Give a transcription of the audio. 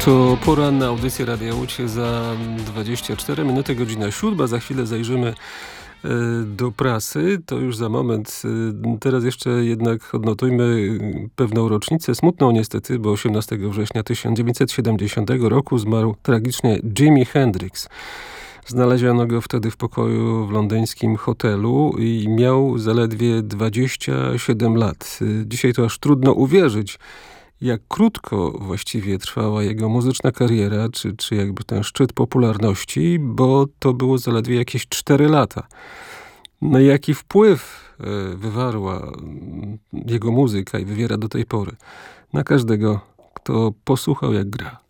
To poranna audycja Radia Łódź za 24 minuty, godzina 7. Za chwilę zajrzymy do prasy. To już za moment. Teraz jeszcze jednak odnotujmy pewną rocznicę, smutną niestety, bo 18 września 1970 roku zmarł tragicznie Jimi Hendrix. Znaleziono go wtedy w pokoju w londyńskim hotelu i miał zaledwie 27 lat. Dzisiaj to aż trudno uwierzyć, jak krótko właściwie trwała jego muzyczna kariera, czy jakby ten szczyt popularności, bo to było zaledwie jakieś 4 lata. No i jaki wpływ wywarła jego muzyka i wywiera do tej pory na każdego, kto posłuchał jak gra.